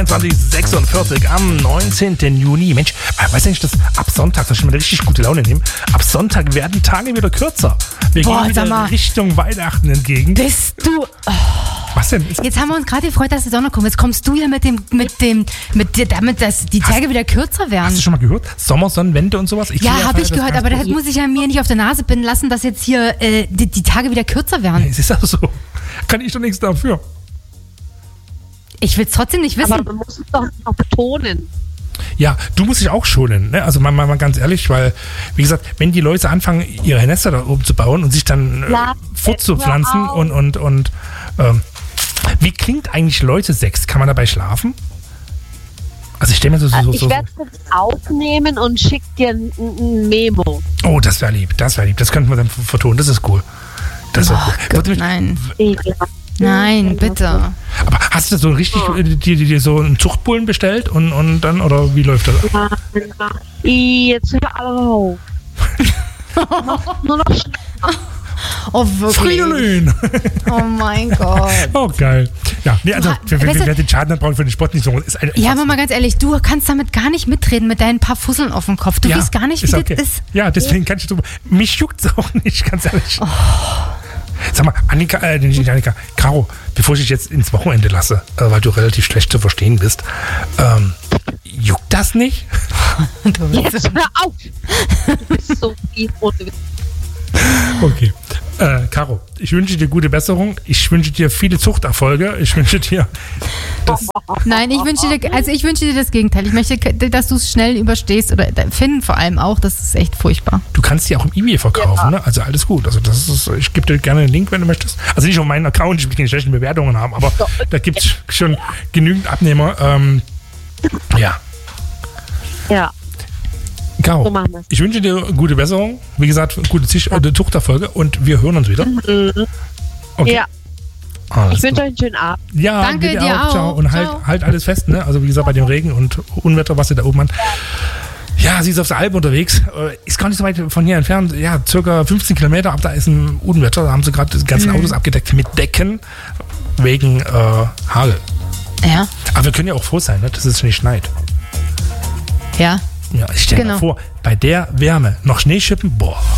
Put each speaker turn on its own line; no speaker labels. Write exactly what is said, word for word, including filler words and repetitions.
zweiundzwanzig Uhr sechsundvierzig am neunzehnten Juni. Mensch, weißt du nicht, dass ab Sonntag, das soll ich mal eine richtig gute Laune nehmen, ab Sonntag werden Tage wieder kürzer. Wir
Boah,
gehen wieder Richtung Weihnachten entgegen.
Bist du... Oh.
Was denn?
Jetzt haben wir uns gerade gefreut, dass die Sonne kommt. Jetzt kommst du ja mit dem, mit dem, mit dir, damit, dass die Tage hast, wieder kürzer werden.
Hast du schon mal gehört? Sommersonnenwende und sowas? Ich
ja, habe ich gehört, aber das muss ich ja mir nicht auf der Nase binden lassen, dass jetzt hier äh, die, die Tage wieder kürzer werden.
Ja, es ist auch so. Kann ich doch nichts dafür.
Ich will es trotzdem nicht wissen.
Aber man muss es doch noch betonen.
Ja, du musst dich auch schonen, ne? Also mal, mal, mal ganz ehrlich, weil, wie gesagt, wenn die Leute anfangen, ihre Nester da oben zu bauen und sich dann äh, fortzupflanzen und, und, und ähm, wie klingt eigentlich Leute Sex? Kann man dabei schlafen? Also ich stelle mir so... so, so
ich werde es jetzt aufnehmen und schick dir ein, ein Memo.
Oh, das wäre lieb, das wäre lieb. Das könnten wir dann vertonen, das ist cool. Das wäre
oh,
cool.
Gott, nein. Nein, bitte.
Aber hast du so richtig oh. dir, dir so einen Zuchtbullen bestellt und, und dann, oder wie läuft das?
Ja, jetzt hör auf. Nur noch
Oh, wirklich?
Fridolin!
Oh mein Gott.
Oh, geil. Ja, nee, also, wer, wer, wer den Schaden hat, braucht für den Sport nicht so. Ist ein,
ja, aber mal ganz ehrlich, du kannst damit gar nicht mitreden mit deinen paar Fusseln auf dem Kopf. Du
ja,
weißt gar nicht, wie okay. das ist.
Ja, deswegen kann ich drüber. Mich juckt es auch nicht, ganz ehrlich. Oh. Sag mal, Annika, äh, nicht Annika, Caro, bevor ich dich jetzt ins Wochenende lasse, äh, weil du relativ schlecht zu verstehen bist, ähm, juckt das nicht?
Du jetzt hör auf! Du bist so viel unterwegs.
Okay. Äh, Caro, ich wünsche dir gute Besserung. Ich wünsche dir viele Zuchterfolge. Ich wünsche dir das.
Nein, ich wünsche dir, also ich wünsche dir das Gegenteil. Ich möchte, dass du es schnell überstehst oder Finn vor allem auch. Das ist echt furchtbar.
Du kannst die auch im eBay verkaufen, ja. Ne? Also alles gut. Also das ist, ich gebe dir gerne einen Link, wenn du möchtest. Also nicht auf meinen Account, ich will keine schlechten Bewertungen haben, aber da gibt es schon genügend Abnehmer. Ähm, ja.
Ja.
Caro, so ich wünsche dir gute Besserung. Wie gesagt, gute Zisch- ja. Zuchterfolge und wir hören uns wieder.
Okay. Ja. Alles ich wünsche euch einen schönen Abend.
Ja,
danke dir auch.
auch. Ciao. Und
Ciao.
Halt, halt alles fest, ne? Also wie gesagt, bei dem Regen und Unwetter, was ihr da oben habt. Ja, sie ist auf der Alp unterwegs. Ist gar nicht so weit von hier entfernt. Ja, circa fünfzehn Kilometer ab da ist ein Unwetter. Da haben sie gerade die ganzen mhm. Autos abgedeckt mit Decken wegen äh, Hagel.
Ja.
Aber wir können ja auch froh sein, ne? Dass es nicht schneit.
Ja.
Ja, ich stelle genau. mir vor, bei der Wärme noch Schneeschippen, boah.